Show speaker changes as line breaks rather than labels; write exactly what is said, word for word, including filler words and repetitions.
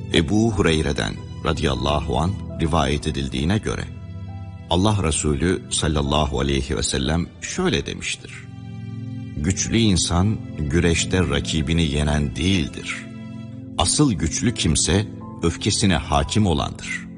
Ebu Hureyre'den radıyallahu an rivayet edildiğine göre Allah Resulü sallallahu aleyhi ve sellem şöyle demiştir: güçlü insan güreşte rakibini yenen değildir. Asıl güçlü kimse öfkesine hakim olandır.